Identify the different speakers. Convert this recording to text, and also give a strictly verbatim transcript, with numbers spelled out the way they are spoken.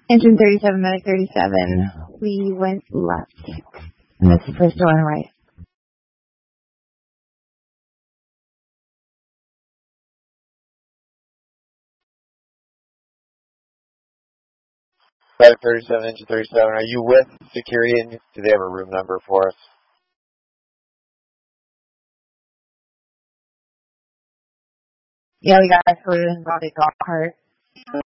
Speaker 1: Engine thirty-seven, medic thirty-seven. We went left. And that's the first door on the right.
Speaker 2: Medic thirty-seven, engine thirty-seven. Are you with security and do they have a room number for us?
Speaker 1: Yeah, we got escorted in body golf cart.